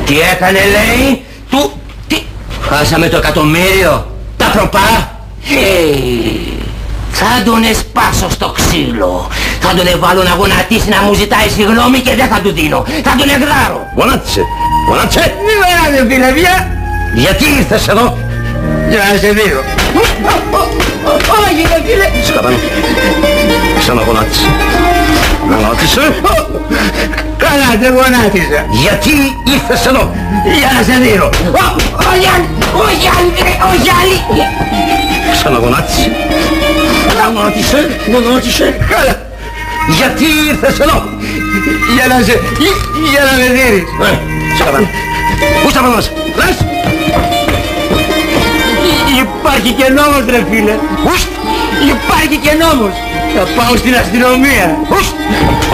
Τι έκανε λέει, τι... Χάσαμε το εκατομμύριο, τα προπά. Θα τον εσπάσω στο ξύλο. Θα τον εβάλω να γονατίσει, να μου ζητάει συγγνώμη και δεν θα του δίνω. Θα τον εγράρω. Γονάτισε. Μη γονάτε φίλε πια. Γιατί ήρθες εδώ? Για να σε δίνω. Όχι ρε φίλε. Σκαπάνω. Ξαναγονάτισε. Γονάτισε. Καλά δεν γονάτισα. Γιατί ήρθες εδώ? Για να σε δίνω. Όχι άλλη. Όχι άλλη. Όχι άλλη. Ξαναγονάτισε. Γονάτισε. Καλά. Γιατί ήρθες εδώ? Για να με δίνεις. Σκαπάνω. Πού σταματάς? Λες? Υπάρχει και νόμος ρε φίλε. Υπάρχει και νόμος. Θα πάω στην αστυνομία.